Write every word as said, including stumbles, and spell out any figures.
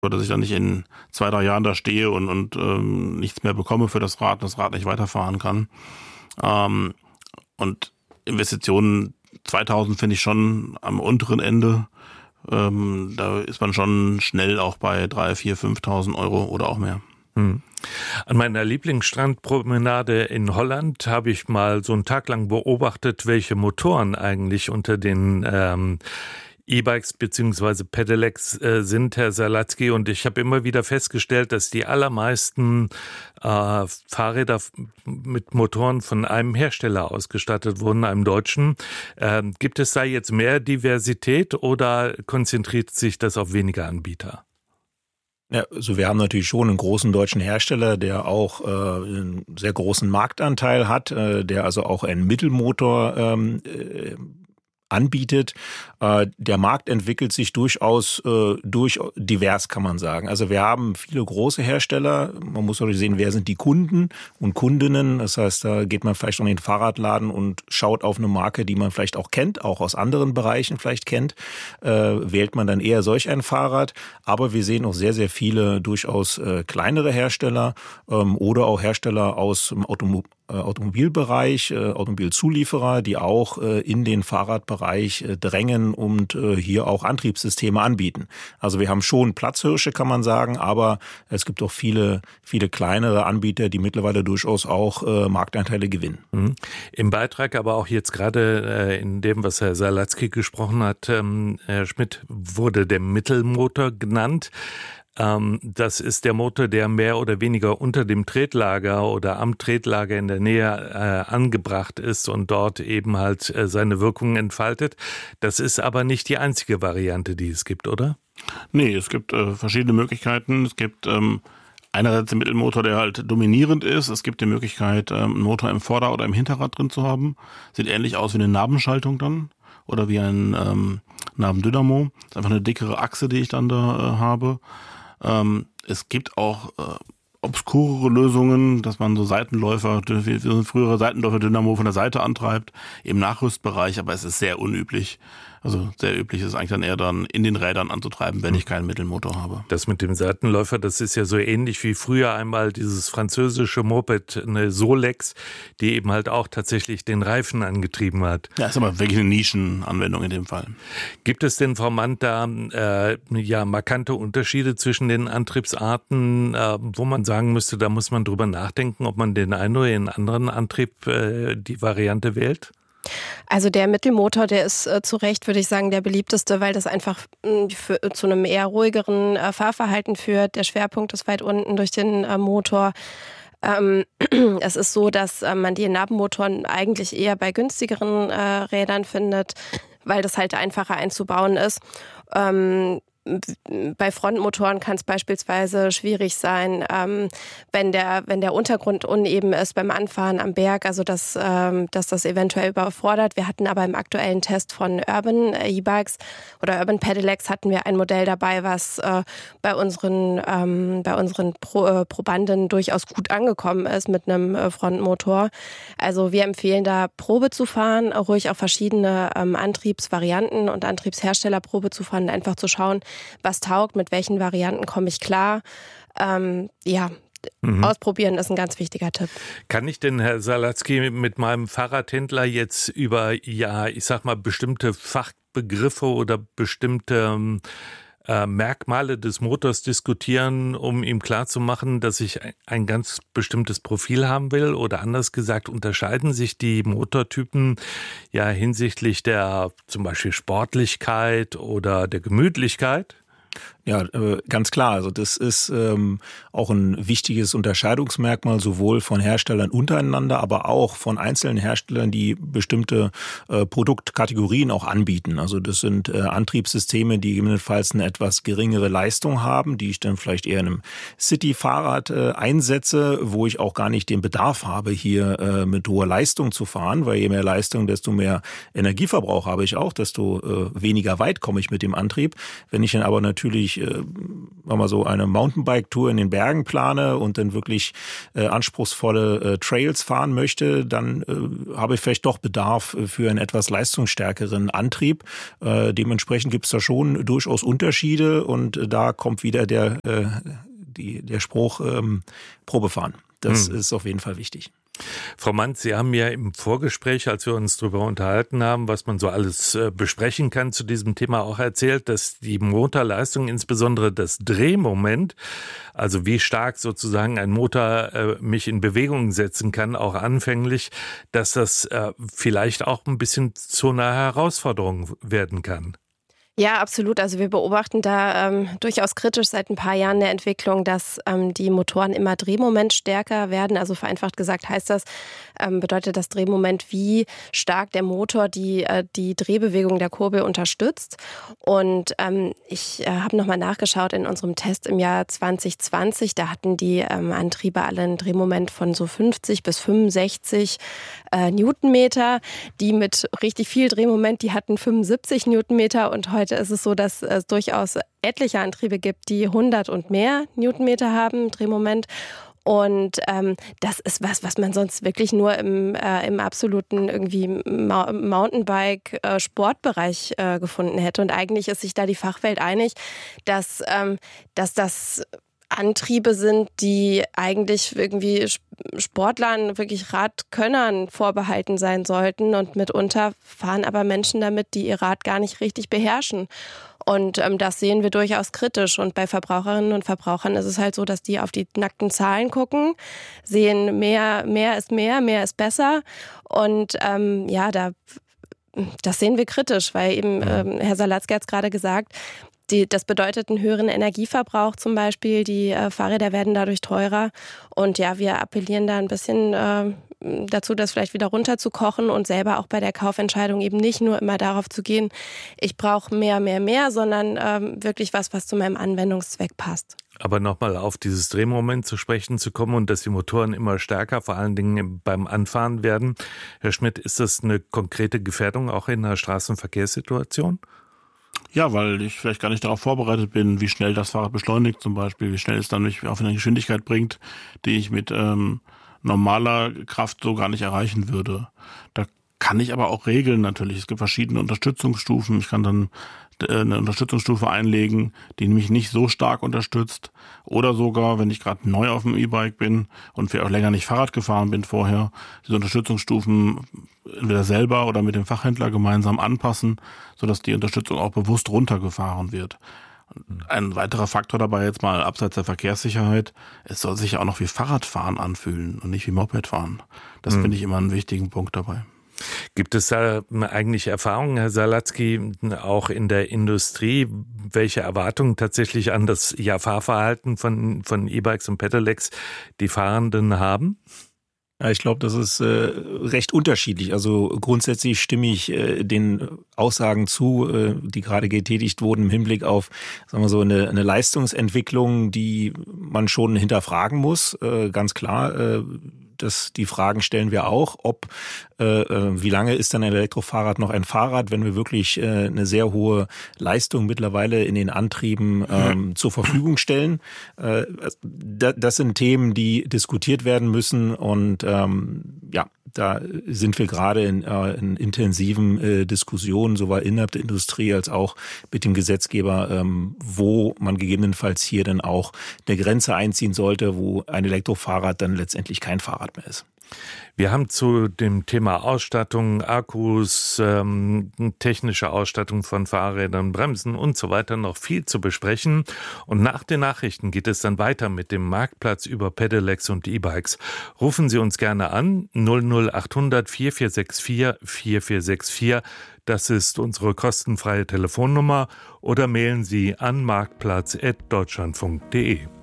Oder dass ich dann nicht in zwei, drei Jahren da stehe und, und ähm, nichts mehr bekomme für das Rad, das Rad nicht weiterfahren kann. Ähm, und Investitionen zweitausend finde ich schon am unteren Ende. Ähm, da ist man schon schnell auch bei drei, vier, fünftausend Euro oder auch mehr. Hm. An meiner Lieblingsstrandpromenade in Holland habe ich mal so einen Tag lang beobachtet, welche Motoren eigentlich unter den ähm, E-Bikes bzw. Pedelecs äh, sind, Herr Salatzky, und ich habe immer wieder festgestellt, dass die allermeisten äh, Fahrräder f- mit Motoren von einem Hersteller ausgestattet wurden, einem deutschen. Äh, gibt es da jetzt mehr Diversität oder konzentriert sich das auf weniger Anbieter? Ja, also wir haben natürlich schon einen großen deutschen Hersteller, der auch äh, einen sehr großen Marktanteil hat, äh, der also auch einen Mittelmotor ähm, äh, anbietet. Äh, der Markt entwickelt sich durchaus äh, durch divers, kann man sagen. Also wir haben viele große Hersteller. Man muss natürlich sehen, wer sind die Kunden und Kundinnen. Das heißt, da geht man vielleicht in den Fahrradladen und schaut auf eine Marke, die man vielleicht auch kennt, auch aus anderen Bereichen vielleicht kennt. Äh, wählt man dann eher solch ein Fahrrad. Aber wir sehen auch sehr, sehr viele durchaus äh, kleinere Hersteller ähm, oder auch Hersteller aus dem Automobil Automobilbereich, Automobilzulieferer, die auch in den Fahrradbereich drängen und hier auch Antriebssysteme anbieten. Also wir haben schon Platzhirsche, kann man sagen, aber es gibt auch viele, viele kleinere Anbieter, die mittlerweile durchaus auch Marktanteile gewinnen. Mhm. Im Beitrag, aber auch jetzt gerade in dem, was Herr Salatzky gesprochen hat, Herr Schmidt, wurde der Mittelmotor genannt. Das ist der Motor, der mehr oder weniger unter dem Tretlager oder am Tretlager in der Nähe äh, angebracht ist und dort eben halt äh, seine Wirkungen entfaltet. Das ist aber nicht die einzige Variante, die es gibt, oder? Nee, es gibt äh, verschiedene Möglichkeiten. Es gibt ähm, einerseits den Mittelmotor, der halt dominierend ist. Es gibt die Möglichkeit, ähm, einen Motor im Vorder- oder im Hinterrad drin zu haben. Sieht ähnlich aus wie eine Nabenschaltung dann oder wie ein ähm, Nabendynamo. Das ist einfach eine dickere Achse, die ich dann da äh, habe. Ähm, es gibt auch äh, obskurere Lösungen, dass man so Seitenläufer, wie so ein früherer Seitenläufer-Dynamo von der Seite antreibt, im Nachrüstbereich, aber es ist sehr unüblich. Also sehr üblich ist es eigentlich dann eher dann in den Rädern anzutreiben, wenn ich keinen Mittelmotor habe. Das mit dem Seitenläufer, das ist ja so ähnlich wie früher einmal dieses französische Moped, eine Solex, die eben halt auch tatsächlich den Reifen angetrieben hat. Ja, ist aber wirklich eine Nischenanwendung in dem Fall. Gibt es denn, Frau Mandt, da äh, ja markante Unterschiede zwischen den Antriebsarten, äh, wo man sagen müsste, da muss man drüber nachdenken, ob man den einen oder den anderen Antrieb, äh, die Variante wählt? Also der Mittelmotor, der ist äh, zu Recht, würde ich sagen, der beliebteste, weil das einfach mh, für, zu einem eher ruhigeren äh, Fahrverhalten führt. Der Schwerpunkt ist weit unten durch den äh, Motor. Ähm, es ist so, dass äh, man die Nabenmotoren eigentlich eher bei günstigeren äh, Rädern findet, weil das halt einfacher einzubauen ist. Ähm, Bei Frontmotoren kann es beispielsweise schwierig sein, ähm, wenn der wenn der Untergrund uneben ist beim Anfahren am Berg, also dass, ähm, dass das eventuell überfordert. Wir hatten aber im aktuellen Test von Urban E-Bikes oder Urban Pedelecs hatten wir ein Modell dabei, was äh, bei unseren ähm, bei unseren Pro, äh, Probanden durchaus gut angekommen ist mit einem äh, Frontmotor. Also wir empfehlen da Probe zu fahren, ruhig auch verschiedene ähm, Antriebsvarianten und Antriebshersteller Probe zu fahren, einfach zu schauen, was taugt, mit welchen Varianten komme ich klar. Ähm, ja, mhm. Ausprobieren ist ein ganz wichtiger Tipp. Kann ich denn, Herr Salatzky, mit meinem Fahrradhändler jetzt über, ja, ich sag mal, bestimmte Fachbegriffe oder bestimmte äh, Merkmale des Motors diskutieren, um ihm klarzumachen, dass ich ein ganz bestimmtes Profil haben will? Oder anders gesagt, unterscheiden sich die Motortypen ja hinsichtlich der zum Beispiel Sportlichkeit oder der Gemütlichkeit? Ja, ganz klar. Also das ist ähm, auch ein wichtiges Unterscheidungsmerkmal sowohl von Herstellern untereinander, aber auch von einzelnen Herstellern, die bestimmte äh, Produktkategorien auch anbieten. Also das sind äh, Antriebssysteme, die gegebenenfalls eine etwas geringere Leistung haben, die ich dann vielleicht eher in einem City-Fahrrad äh, einsetze, wo ich auch gar nicht den Bedarf habe, hier äh, mit hoher Leistung zu fahren, weil je mehr Leistung, desto mehr Energieverbrauch habe ich auch, desto äh, weniger weit komme ich mit dem Antrieb. Wenn ich dann aber natürlich ich äh, mal so eine Mountainbike-Tour in den Bergen plane und dann wirklich äh, anspruchsvolle äh, Trails fahren möchte, dann äh, habe ich vielleicht doch Bedarf für einen etwas leistungsstärkeren Antrieb. Äh, dementsprechend gibt es da schon durchaus Unterschiede und äh, da kommt wieder der, äh, die, der Spruch ähm, Probefahren. Das hm. ist auf jeden Fall wichtig. Frau Manz, Sie haben ja im Vorgespräch, als wir uns darüber unterhalten haben, was man so alles äh, besprechen kann zu diesem Thema, auch erzählt, dass die Motorleistung, insbesondere das Drehmoment, also wie stark sozusagen ein Motor äh, mich in Bewegung setzen kann, auch anfänglich, dass das äh, vielleicht auch ein bisschen zu einer Herausforderung werden kann. Ja, absolut. Also wir beobachten da ähm, durchaus kritisch seit ein paar Jahren der Entwicklung, dass ähm, die Motoren immer drehmomentstärker werden. Also vereinfacht gesagt heißt das, ähm, bedeutet das Drehmoment, wie stark der Motor die, äh, die Drehbewegung der Kurbel unterstützt. Und ähm, ich äh, habe nochmal nachgeschaut in unserem Test im Jahr zwanzig zwanzig. Da hatten die ähm, Antriebe alle ein Drehmoment von so fünfzig bis fünfundsechzig äh, Newtonmeter. Die mit richtig viel Drehmoment, die hatten fünfundsiebzig Newtonmeter und heute Heute ist es so, dass es durchaus etliche Antriebe gibt, die hundert und mehr Newtonmeter haben, Drehmoment. Und ähm, das ist was, was man sonst wirklich nur im, äh, im absoluten irgendwie Ma- Mountainbike-Sportbereich äh, gefunden hätte. Und eigentlich ist sich da die Fachwelt einig, dass, ähm, dass das Antriebe sind, die eigentlich irgendwie Sportlern, wirklich Radkönnern vorbehalten sein sollten. Und mitunter fahren aber Menschen damit, die ihr Rad gar nicht richtig beherrschen. Und ähm, das sehen wir durchaus kritisch. Und bei Verbraucherinnen und Verbrauchern ist es halt so, dass die auf die nackten Zahlen gucken, sehen, mehr, mehr ist mehr, mehr ist besser. Und ähm, ja, da, das sehen wir kritisch, weil eben ähm, Herr Salatzky hat es gerade gesagt, Die, das bedeutet einen höheren Energieverbrauch zum Beispiel. Die äh, Fahrräder werden dadurch teurer. Und ja, wir appellieren da ein bisschen äh, dazu, das vielleicht wieder runterzukochen und selber auch bei der Kaufentscheidung eben nicht nur immer darauf zu gehen, ich brauche mehr, mehr, mehr, sondern ähm, wirklich was, was zu meinem Anwendungszweck passt. Aber nochmal auf dieses Drehmoment zu sprechen zu kommen und dass die Motoren immer stärker, vor allen Dingen beim Anfahren werden. Herr Schmidt, ist das eine konkrete Gefährdung auch in einer Straßenverkehrssituation? Ja, weil ich vielleicht gar nicht darauf vorbereitet bin, wie schnell das Fahrrad beschleunigt zum Beispiel, wie schnell es dann mich auf eine Geschwindigkeit bringt, die ich mit ähm, normaler Kraft so gar nicht erreichen würde. Da kann ich aber auch regeln natürlich. Es gibt verschiedene Unterstützungsstufen. Ich kann dann eine Unterstützungsstufe einlegen, die mich nicht so stark unterstützt. Oder sogar, wenn ich gerade neu auf dem E-Bike bin und vielleicht auch länger nicht Fahrrad gefahren bin vorher, diese Unterstützungsstufen entweder selber oder mit dem Fachhändler gemeinsam anpassen, sodass die Unterstützung auch bewusst runtergefahren wird. Ein weiterer Faktor dabei jetzt mal abseits der Verkehrssicherheit, es soll sich ja auch noch wie Fahrradfahren anfühlen und nicht wie Mopedfahren. Das mhm. finde ich immer einen wichtigen Punkt dabei. Gibt es da eigentlich Erfahrungen, Herr Salatzky, auch in der Industrie, welche Erwartungen tatsächlich an das ja, Fahrverhalten von, von E-Bikes und Pedelecs die Fahrenden haben? Ja, ich glaube, das ist äh, recht unterschiedlich. Also grundsätzlich stimme ich äh, den Aussagen zu, äh, die gerade getätigt wurden im Hinblick auf, sagen wir so, eine, eine Leistungsentwicklung, die man schon hinterfragen muss. Äh, ganz klar, äh, das, die Fragen stellen wir auch, ob äh, wie lange ist dann ein Elektrofahrrad noch ein Fahrrad, wenn wir wirklich äh, eine sehr hohe Leistung mittlerweile in den Antrieben ähm, zur Verfügung stellen. Äh, das, das sind Themen, die diskutiert werden müssen und ähm, ja, da sind wir gerade in, äh, in intensiven äh, Diskussionen, sowohl innerhalb der Industrie als auch mit dem Gesetzgeber, ähm, wo man gegebenenfalls hier dann auch eine Grenze einziehen sollte, wo ein Elektrofahrrad dann letztendlich kein Fahrrad mehr ist. Wir haben zu dem Thema Ausstattung, Akkus, ähm, technische Ausstattung von Fahrrädern, Bremsen und so weiter noch viel zu besprechen. Und nach den Nachrichten geht es dann weiter mit dem Marktplatz über Pedelecs und E-Bikes. Rufen Sie uns gerne an, null null acht hundert vier vier sechs vier vier vier sechs vier. Das ist unsere kostenfreie Telefonnummer oder mailen Sie an marktplatz at deutschlandfunk punkt de.